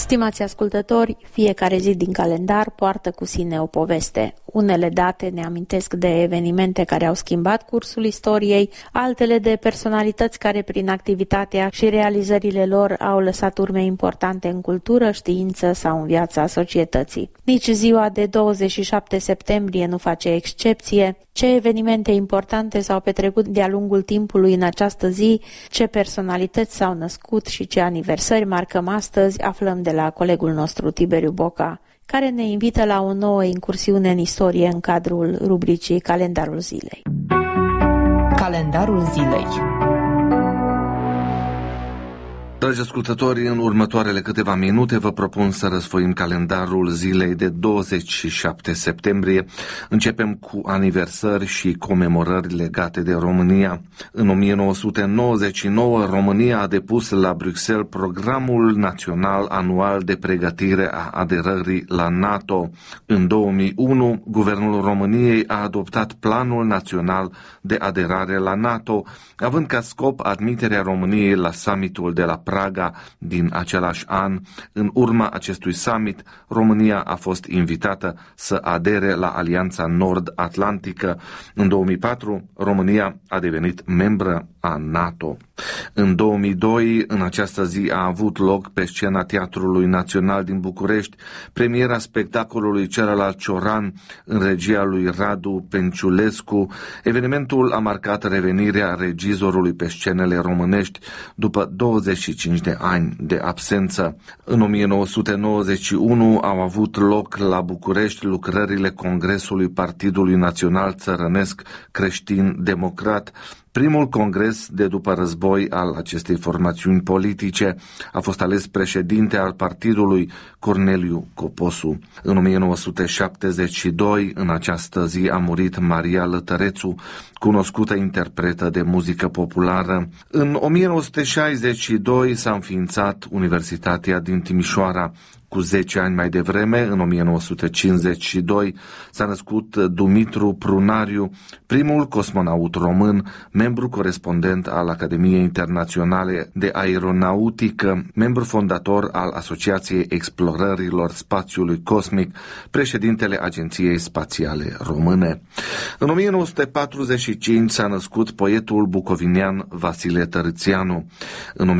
Stimați ascultători, fiecare zi din calendar poartă cu sine o poveste. Unele date ne amintesc de evenimente care au schimbat cursul istoriei, altele de personalități care prin activitatea și realizările lor au lăsat urme importante în cultură, știință sau în viața societății. Nici ziua de 27 septembrie nu face excepție. Ce evenimente importante s-au petrecut de-a lungul timpului în această zi, ce personalități s-au născut și ce aniversări marcăm astăzi, aflăm de la colegul nostru Tiberiu Boca, care ne invită la o nouă incursiune în istorie în cadrul rubricii Calendarul Zilei. Calendarul Zilei. Dragi ascultători, în următoarele câteva minute vă propun să răsfoim calendarul zilei de 27 septembrie. Începem cu aniversări și comemorări legate de România. În 1999, România a depus la Bruxelles Programul Național Anual de Pregătire a Aderării la NATO. În 2001, Guvernul României a adoptat Planul Național de Aderare la NATO, având ca scop admiterea României la summitul de la Praga din același an. În urma acestui summit, România a fost invitată să adere la Alianța Nord-Atlantică. În 2004, România a devenit membră a NATO. În 2002, în această zi, a avut loc pe scena Teatrului Național din București premiera spectacolului Celălalt Cioran în regia lui Radu Penciulescu. Evenimentul a marcat revenirea regizorului pe scenele românești după 25 de ani de absență. În 1991 au avut loc la București lucrările Congresului Partidului Național Țărănesc Creștin-Democrat. Primul congres de după război al acestei formațiuni politice. A fost ales președinte al partidului Corneliu Coposu. În 1972, în această zi, a murit Maria Lătărețu, cunoscută interpretă de muzică populară. În 1962 s-a înființat Universitatea din Timișoara. Cu 10 ani mai devreme, în 1952, s-a născut Dumitru Prunariu, primul cosmonaut român, membru corespondent al Academiei Internaționale de Aeronautică, membru fondator al Asociației Explorărilor Spațiului Cosmic, președintele Agenției Spațiale Române. În 1945 s-a născut poetul bucovinean Vasile Tărâțianu. În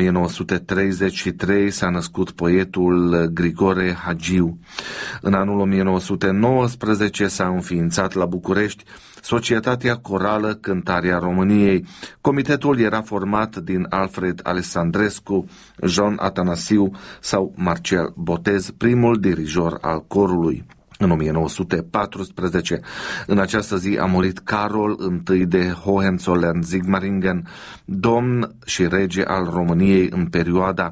1933 s-a născut poetul Grigore Hagiu. În anul 1919 s-a înființat la București Societatea Corală Cântarea României. Comitetul era format din Alfred Alessandrescu, Jean Atanasiu sau Marcel Botez, primul dirijor al corului. În 1914, în această zi, a murit Carol I de Hohenzollern-Sigmaringen, domn și rege al României în perioada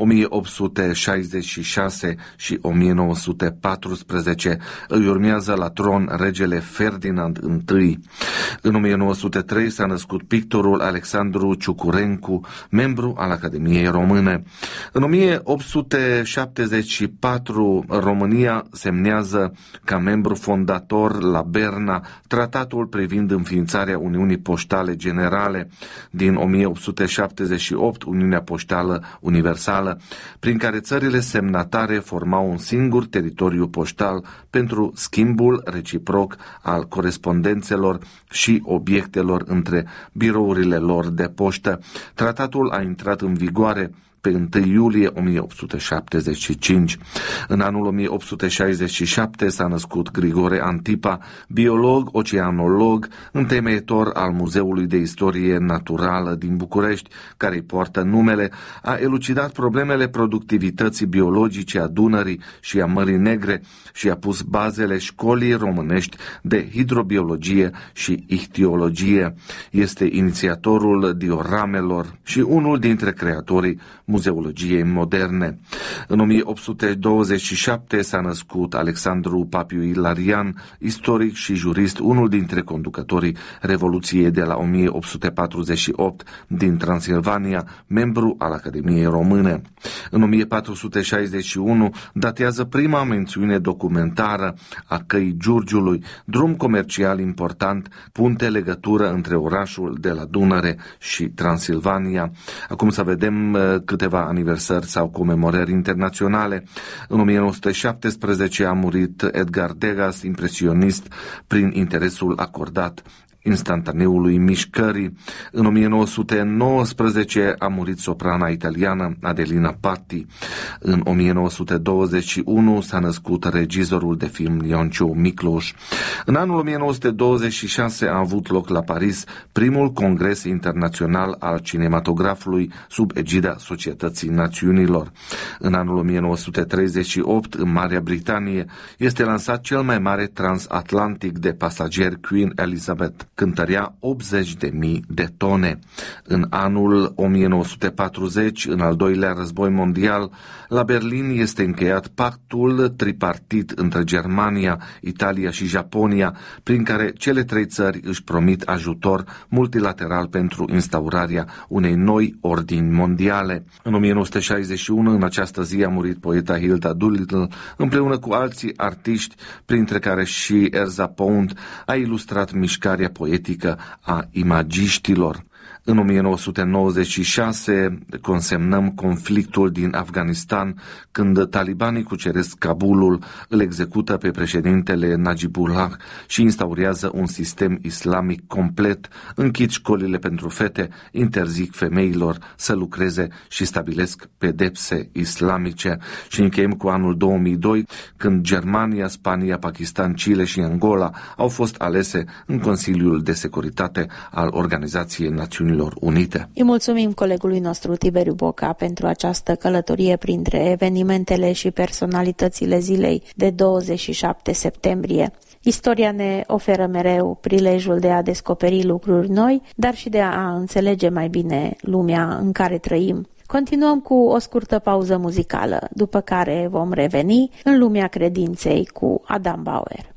1866 și 1914. Îi urmează la tron regele Ferdinand I. În 1903 s-a născut pictorul Alexandru Ciucurencu, membru al Academiei Române. În 1874, România semnează ca membru fondator la Berna tratatul privind înființarea Uniunii Poștale Generale. Din 1878, Uniunea Poștală Universală, prin care țările semnatare formau un singur teritoriu poștal pentru schimbul reciproc al corespondențelor și obiectelor între birourile lor de poștă. Tratatul a intrat în vigoare pe 1 iulie 1875. În anul 1867 s-a născut Grigore Antipa, biolog, oceanolog, întemeietor al Muzeului de Istorie Naturală din București, care îi poartă numele. A elucidat problemele productivității biologice a Dunării și a Mării Negre și a pus bazele școlii românești de hidrobiologie și ihtiologie. Este inițiatorul dioramelor și unul dintre creatorii muzeologiei moderne. În 1827 s-a născut Alexandru Papiu Ilarian, istoric și jurist, unul dintre conducătorii Revoluției de la 1848 din Transilvania, membru al Academiei Române. În 1461 datează prima mențiune documentară a Căii Giurgiului, drum comercial important, punte legătură între orașul de la Dunăre și Transilvania. Acum să vedem câteva aniversări sau comemorări internaționale. În 1917 a murit Edgar Degas, impresionist prin interesul acordat instantaneului mișcării. În 1919 a murit soprana italiană Adelina Patti. În 1921 s-a născut regizorul de film Ionciu Micloș. În anul 1926 a avut loc la Paris primul congres internațional al cinematografului sub egida Societății Națiunilor. În anul 1938, în Marea Britanie, este lansat cel mai mare transatlantic de pasageri Queen Elizabeth, cântărea 80.000 de tone. În anul 1940, în al doilea război mondial, la Berlin este încheiat pactul tripartit între Germania, Italia și Japonia, prin care cele trei țări își promit ajutor multilateral pentru instaurarea unei noi ordini mondiale. În 1961, în această zi, a murit poeta Hilda Doolittle, împreună cu alții artiști, printre care și Ezra Pound a ilustrat mișcarea poetică a imagiștilor. În 1996 consemnăm conflictul din Afganistan, când talibanii cuceresc Kabulul, îl execută pe președintele Najibullah și instaurează un sistem islamic complet, închid școlile pentru fete, interzic femeilor să lucreze și stabilesc pedepse islamice. Și încheiem cu anul 2002, când Germania, Spania, Pakistan, Chile și Angola au fost alese în Consiliul de Securitate al Organizației Națiunilor Unite. Îi mulțumim colegului nostru Tiberiu Boca pentru această călătorie printre evenimentele și personalitățile zilei de 27 septembrie. Istoria ne oferă mereu prilejul de a descoperi lucruri noi, dar și de a înțelege mai bine lumea în care trăim. Continuăm cu o scurtă pauză muzicală, după care vom reveni în lumea credinței cu Adam Bauer.